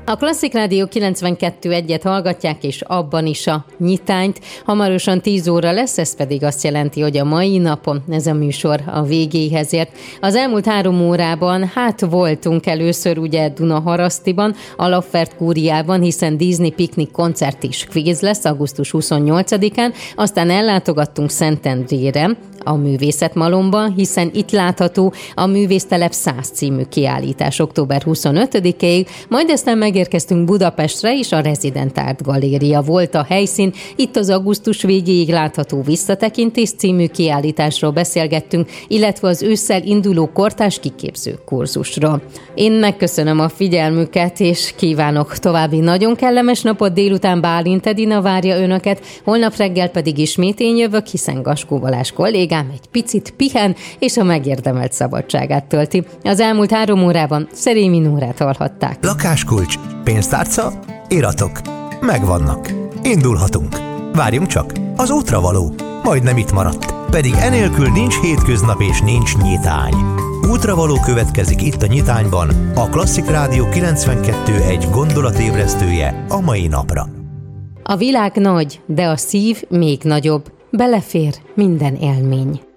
A Klasszik Rádió 92.1-et hallgatják, és abban is a nyitányt. Hamarosan 10 óra lesz, ez pedig azt jelenti, hogy a mai napon ez a műsor a végéhez ért. Az elmúlt 3 órában voltunk először ugye Dunaharasztiban, a Laffert Kúriában, hiszen Disney Piknik koncert és kvíz lesz augusztus 28-án, aztán ellátogattunk Szentendrére, a Művészetmalomban, hiszen itt látható a Művésztelep 100 című kiállítás október 25-ig, majd aztán megérkeztünk Budapestre, és a Resident Art Galéria volt a helyszín. Itt az augusztus végéig látható Visszatekintés című kiállításról beszélgettünk, illetve az ősszel induló kortárs kiképző kurzusról. Én megköszönöm a figyelmüket, és kívánok további nagyon kellemes napot. Délután Bálint Edina várja önöket, holnap reggel pedig ismét én jövök, hiszen Gaskó Balázs kollégám egy picit pihen, és a megérdemelt szabadságát tölti. Az elmúlt 3 órában Szerémi Nórát hallhatták. Lakáskulcs, pénztárca, iratok. Megvannak. Indulhatunk. Várjunk csak, az útra való. Majdnem itt maradt. Pedig enélkül nincs hétköznap és nincs nyitány. Útravaló következik itt a nyitányban, a Klasszik Rádió 92.1 gondolatébresztője a mai napra. A világ nagy, de a szív még nagyobb. Belefér minden élmény.